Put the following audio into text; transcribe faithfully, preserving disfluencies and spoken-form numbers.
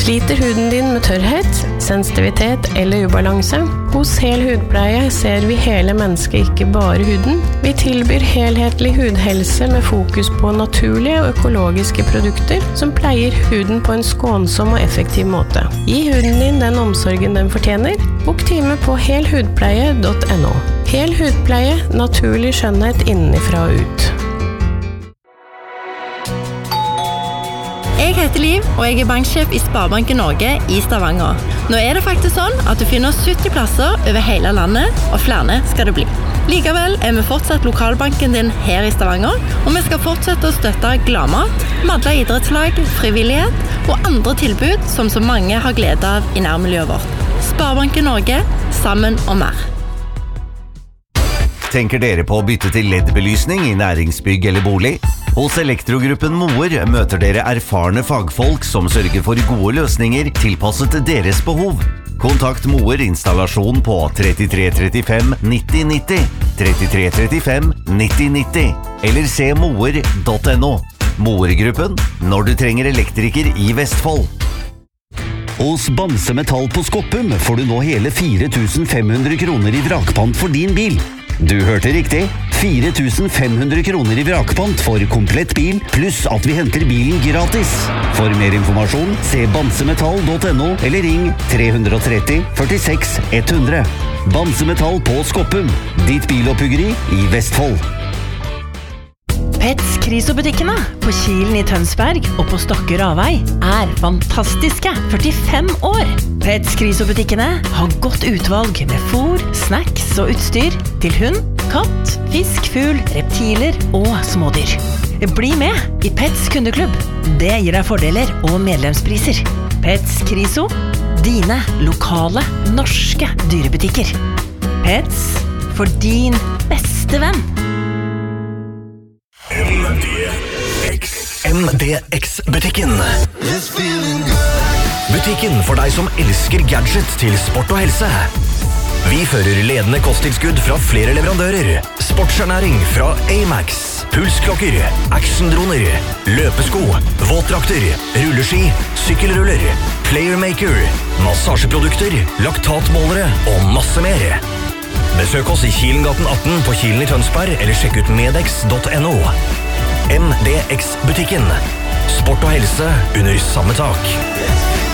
Sliter huden din med tørrhet, sensitivitet eller ubalanse? Hos Hel Hudpleie ser vi hele mennesket, ikke bare huden. Vi tilbyr helhetlig hudhelse med fokus på naturlige og økologiske produkter som pleier huden på en skånsom og effektiv måte. Gi huden din den omsorgen den fortjener. Bok time på helhudpleie punktum no. Hel Hudpleie, naturlig skjønnhet innenfra og ut. Jeg heter Liv, og jeg er banksjef i Sparebanken Norge i Stavanger. Nå er det faktisk sånn at du finner sytti plasser over hele landet, og flere skal det bli. Likevel er vi fortsatt lokalbanken din her i Stavanger, og vi skal fortsette å støtte gladmat, madla idrettslag, frivillighet og andre tilbud som så mange har glede av i nærmiljøet vårt. Sparebanken Norge, sammen og mer. Tenker dere på å bytte til L E D-belysning i næringsbygg eller bolig? Hos Elektrogruppen Moer møter dere erfarne fagfolk som sørger for gode løsninger tilpasset deres behov. Kontakt Moer installasjon på trettitre trettifem nitti nitti, trettitre trettifem nitti nitti, eller se moer punktum no. Moer-gruppen, når du trenger elektriker i Vestfold. Hos Bamse Metall på Skoppum får du nå hele fire tusen fem hundre kroner i vrakpant for din bil. Du hørte riktig, fire tusen fem hundre kroner i vrakpant for komplett bil, pluss at vi henter bilen gratis. For mer informasjon, se bamsemetall punktum no eller ring tre tre tre førtiseks hundre. Bamse Metall på Skoppum, ditt biloppbyggeri i Vestfold. Pets Kriso-butikkene på Kilen i Tønsberg og på Stokke Ravei er fantastiske førtifem år. Pets Kriso-butikkene har godt utvalg med fôr, snacks og utstyr til hund, katt, fisk, fugl, reptiler og smådyr. Bli med i Pets kundeklubb. Det gir deg fordeler og medlemspriser. Pets Kriso, dine lokale norske dyrebutikker. Pets for din beste venn. M D X-butikken. Butikken for deg som elsker gadget til sport og helse. Vi fører ledende kosttilskudd fra flere leverandører. Sportsernæring fra A-Max, pulsklokker, actiondroner, løpesko, våtdrakter, rulleski, sykkelruller, playermaker, massasjeprodukter, laktatmålere og masse mer. Besøk oss i Kilengaten atten på Kilen i Tønsberg, eller sjekk ut medex punktum no. M D X-butikken. Sport og helse under samme tak.